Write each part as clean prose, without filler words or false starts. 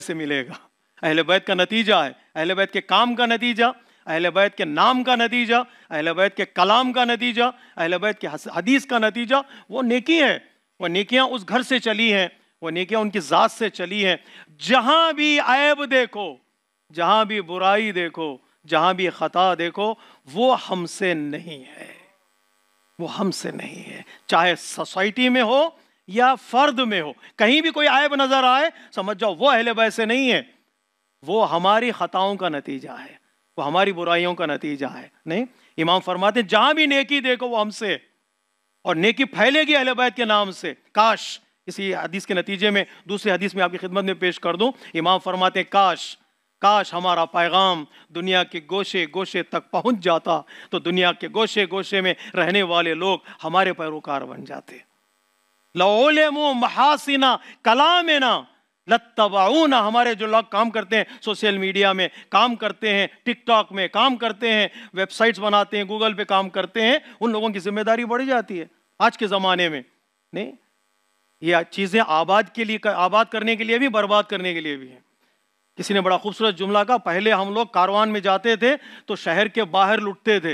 سے ملے گا. اہل بیت کا نتیجہ ہے, اہل بیت کے کام کا نتیجہ, اہل بیت کے نام کا نتیجہ, اہل بیت کے کلام کا نتیجہ, اہل بیت کے حدیث کا نتیجہ وہ نیکی ہے. وہ نیکیاں اس گھر سے چلی ہیں, وہ نیکیاں ان کی ذات سے چلی ہیں. جہاں بھی عیب دیکھو, جہاں بھی برائی دیکھو, جہاں بھی خطا دیکھو, وہ ہم سے نہیں ہے, وہ ہم سے نہیں ہے. چاہے سوسائٹی میں ہو یا فرد میں ہو, کہیں بھی کوئی عیب نظر آئے سمجھ جاؤ وہ اہل بیت سے نہیں ہے, وہ ہماری خطاؤں کا نتیجہ ہے, وہ ہماری برائیوں کا نتیجہ ہے. نہیں, امام فرماتے ہیں جہاں بھی نیکی دیکھو وہ ہم سے, اور نیکی پھیلے گی اہل بیت کے نام سے. کاش, اسی حدیث کے نتیجے میں دوسری حدیث میں آپ کی خدمت میں پیش کر دوں. امام فرماتے ہیں کاش کاش ہمارا پیغام دنیا کے گوشے گوشے تک پہنچ جاتا تو دنیا کے گوشے گوشے میں رہنے والے لوگ ہمارے پیروکار بن جاتے. لو علموا محاسن کلامنا لاتبعونا. ہمارے جو لوگ کام کرتے ہیں, سوشل میڈیا میں کام کرتے ہیں, ٹک ٹاک میں کام کرتے ہیں, ویب سائٹس بناتے ہیں, گوگل پہ کام کرتے ہیں, ان لوگوں کی ذمہ داری بڑھ جاتی ہے آج کے زمانے میں. نہیں, یہ چیزیں آباد کے لیے, آباد کرنے کے لیے بھی, برباد کرنے کے لیے بھی ہیں. کسی نے بڑا خوبصورت جملہ کہا, پہلے ہم لوگ کاروان میں جاتے تھے تو شہر کے باہر لٹتے تھے,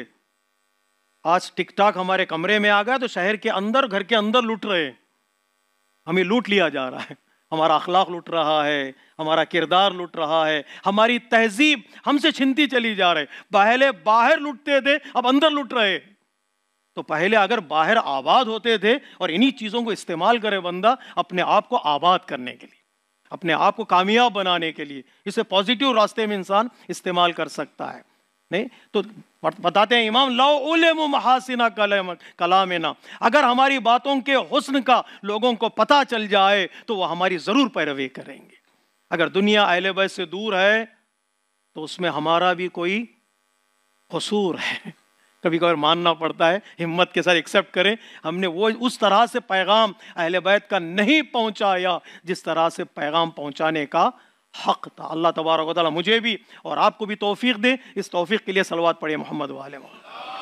آج ٹک ٹاک ہمارے کمرے میں آ گیا تو شہر کے اندر, گھر کے اندر لٹ رہے ہیں. ہمیں لوٹ لیا جا رہا ہے, ہمارا اخلاق لٹ رہا ہے, ہمارا کردار لٹ رہا ہے, ہماری تہذیب ہم سے چھنتی چلی جا رہی. پہلے باہر لٹتے تھے, اب اندر لٹ رہے. تو پہلے اگر باہر آباد ہوتے تھے, اور انہی چیزوں کو استعمال کرے بندہ اپنے آپ کو آباد کرنے کے لیے, اپنے آپ کو کامیاب بنانے کے لیے, اسے پازیٹیو راستے میں انسان استعمال کر سکتا ہے. نہیں تو بتاتے ہیں امام, لو علم محاسن کلامنا, اگر ہماری باتوں کے حسن کا لوگوں کو پتہ چل جائے تو وہ ہماری ضرور پیروی کریں گے. اگر دنیا اہل بیت سے دور ہے تو اس میں ہمارا بھی کوئی قصور ہے. کبھی کبھار ماننا پڑتا ہے, ہمت کے ساتھ ایکسیپٹ کریں, ہم نے وہ اس طرح سے پیغام اہل بیت کا نہیں پہنچایا جس طرح سے پیغام پہنچانے کا حق تھا. اللہ تبارک و تعالیٰ مجھے بھی اور آپ کو بھی توفیق دے. اس توفیق کے لیے صلوات پڑھیں محمد والے محمد.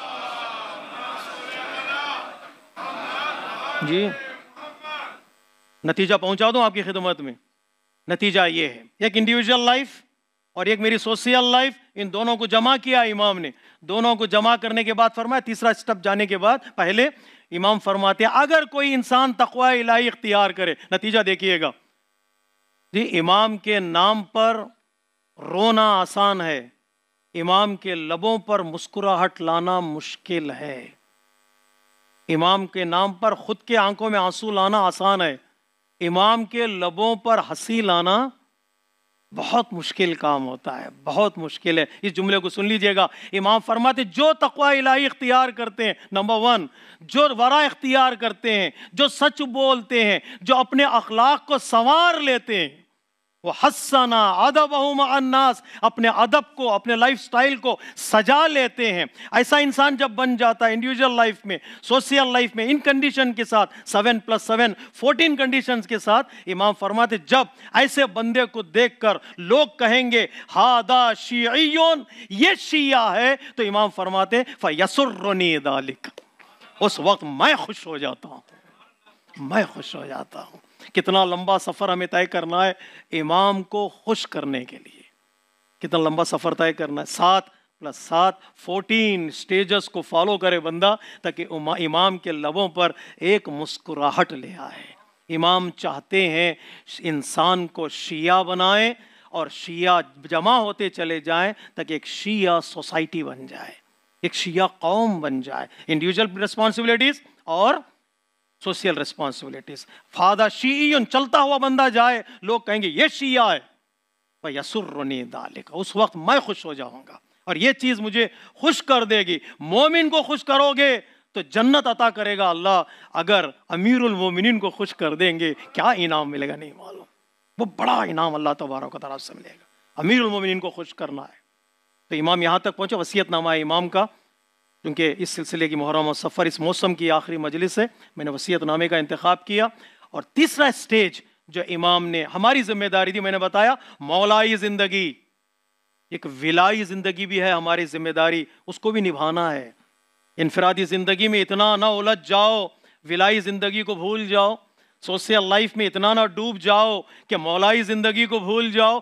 جی, نتیجہ پہنچا دوں آپ کی خدمت میں. نتیجہ یہ ہے, ایک انڈیویجول لائف اور ایک میری سوشل لائف, ان دونوں کو جمع کیا امام نے. دونوں کو جمع کرنے کے بعد فرمایا, تیسرا سٹیپ جانے کے بعد پہلے امام فرماتے ہیں اگر کوئی انسان تقوی الہی اختیار کرے, نتیجہ دیکھیے گا جی. امام کے نام پر رونا آسان ہے, امام کے لبوں پر مسکراہٹ لانا مشکل ہے. امام کے نام پر خود کے آنکھوں میں آنسو لانا آسان ہے, امام کے لبوں پر ہنسی لانا بہت مشکل کام ہوتا ہے, بہت مشکل ہے. اس جملے کو سن لیجئے گا. امام فرماتے جو تقوی الہی اختیار کرتے ہیں, نمبر 1, جو ورع اختیار کرتے ہیں, جو سچ بولتے ہیں, جو اپنے اخلاق کو سنوار لیتے ہیں, وہ حسنا ادبہ مع الناس, اپنے ادب کو, اپنے لائف سٹائل کو سجا لیتے ہیں. ایسا انسان جب بن جاتا ہے انڈیویجول لائف میں, سوشل لائف میں, ان کنڈیشن کے ساتھ 7+7 14 کنڈیشنز کے ساتھ, امام فرماتے جب ایسے بندے کو دیکھ کر لوگ کہیں گے ہذا شیعیون, یہ شیعہ ہے, تو امام فرماتے فیسرنی ذلک, اس وقت میں خوش ہو جاتا ہوں, میں خوش ہو جاتا ہوں. کتنا لمبا سفر ہمیں طے کرنا ہے امام کو خوش کرنے کے لیے, کتنا لمبا سفر طے کرنا ہے. 7+7 14 سٹیجز کو فالو کرے بندہ تاکہ امام کے لبوں پر ایک مسکراہٹ لے آئے. امام چاہتے ہیں انسان کو شیعہ بنائیں اور شیعہ جمع ہوتے چلے جائیں تاکہ ایک شیعہ سوسائٹی بن جائے, ایک شیعہ قوم بن جائے. انڈیویجول رسپانسبلٹیز اور سوشل ریسپانسبلٹیز. فاذا شیعیون, چلتا ہوا بندہ جائے, لوگ کہیں گے یہ شیعہ ہے, فیسرنی ذلک, اس وقت میں خوش ہو جاؤں گا اور یہ چیز مجھے خوش کر دے گی. مومن کو خوش کرو گے تو جنت عطا کرے گا اللہ, اگر امیر المومنین کو خوش کر دیں گے کیا انعام ملے گا نہیں معلوم, وہ بڑا انعام اللہ تبارک و تعالیٰ سے ملے گا. امیر المومنین کو خوش کرنا ہے. تو امام یہاں تک پہنچے, وصیت نامہ امام کا, کیونکہ اس سلسلے کی محرم و سفر اس موسم کی آخری مجلس ہے, میں نے وصیت نامے کا انتخاب کیا. اور تیسرا سٹیج جو امام نے ہماری ذمہ داری دی, میں نے بتایا مولائی زندگی, ایک ولائی زندگی بھی ہے ہماری ذمہ داری, اس کو بھی نبھانا ہے. انفرادی زندگی میں اتنا نہ الجھ جاؤ ولائی زندگی کو بھول جاؤ, سوشل لائف میں اتنا نہ ڈوب جاؤ کہ مولائی زندگی کو بھول جاؤ.